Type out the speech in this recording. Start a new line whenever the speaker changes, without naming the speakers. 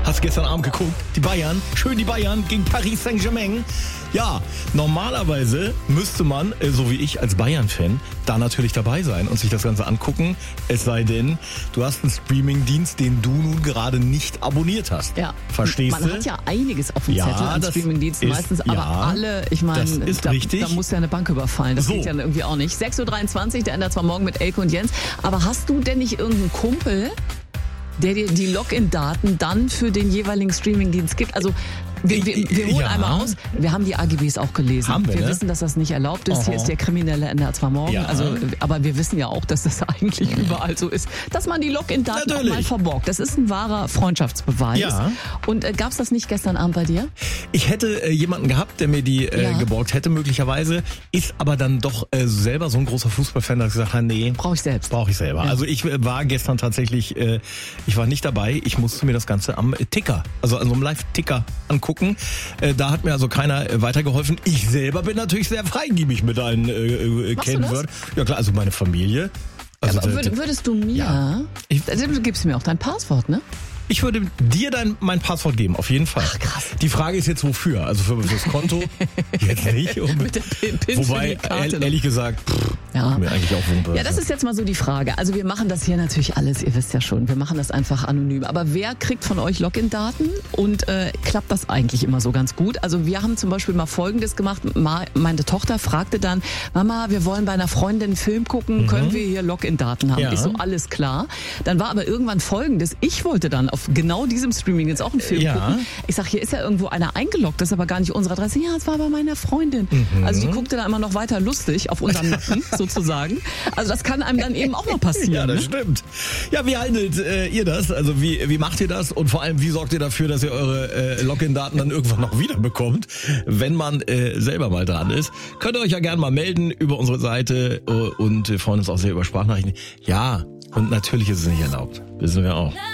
Hast gestern Abend geguckt? Die Bayern, schön die Bayern gegen Paris Saint-Germain. Ja, normalerweise müsste man, so wie ich als Bayern-Fan, da natürlich dabei sein und sich das Ganze angucken. Es sei denn, du hast einen Streamingdienst, den du nun gerade nicht abonniert hast.
Ja.
Verstehst du?
Man hat ja einiges auf dem Zettel an Streamingdiensten meistens, aber alle, ich meine, da muss ja eine Bank überfallen. Das geht ja irgendwie auch nicht. 6.23 Uhr, der ändert zwar morgen mit Elke und Jens, aber hast du denn nicht irgendeinen Kumpel, der dir die Login-Daten dann für den jeweiligen Streamingdienst gibt? Also wir holen einmal aus. Wir haben die AGBs auch gelesen. Wir wissen, dass das nicht erlaubt ist. Hier ist der kriminelle Ende zwar morgen. Ja. Also, aber wir wissen ja auch, dass das eigentlich überall so ist, dass man die Login-Daten auch mal verborgt. Das ist ein wahrer Freundschaftsbeweis. Ja. Und gab's das nicht gestern Abend bei dir?
Ich hätte jemanden gehabt, der mir die geborgt hätte, möglicherweise. Ist aber dann doch selber so ein großer Fußballfan, dass ich gesagt habe, nee. Brauche ich selber. Ja. Also ich war gestern tatsächlich, ich war nicht dabei. Ich musste mir das Ganze am Ticker, also an so einem Live-Ticker angucken. Da hat mir also keiner weitergeholfen. Ich selber bin natürlich sehr freigebig mit allen Kennwörtern. Ja klar, also meine Familie. Also
aber würdest du mir, du gibst mir auch dein Passwort, ne?
Ich würde dir mein Passwort geben, auf jeden Fall.
Ach, krass.
Die Frage ist jetzt wofür? Also fürs Konto? Jetzt nicht.
Mit der Pin
Wobei, ehrlich gesagt, mir eigentlich auch wunderbar.
Ja, das ist jetzt mal so die Frage. Also wir machen das hier natürlich alles, ihr wisst ja schon, wir machen das einfach anonym. Aber wer kriegt von euch Login-Daten und klappt das eigentlich immer so ganz gut? Also wir haben zum Beispiel mal Folgendes gemacht. Meine Tochter fragte dann, Mama, wir wollen bei einer Freundin einen Film gucken, können wir hier Login-Daten haben? Ja. Ich so, alles klar. Dann war aber irgendwann Folgendes, ich wollte dann auf genau diesem Streaming jetzt auch einen Film gucken. Ich sag, hier ist ja irgendwo einer eingeloggt, das ist aber gar nicht unsere Adresse. Ja, es war bei meiner Freundin. Also die guckte dann immer noch weiter lustig auf unseren Nacken sozusagen. Also das kann einem dann eben auch mal passieren.
Ja, das stimmt. Ja, wie handelt ihr das? Also wie macht ihr das? Und vor allem, wie sorgt ihr dafür, dass ihr eure Login-Daten dann irgendwann noch wieder bekommt, wenn man selber mal dran ist? Könnt ihr euch ja gerne mal melden über unsere Seite und wir freuen uns auch sehr über Sprachnachrichten. Ja, und natürlich ist es nicht erlaubt. Wissen wir auch.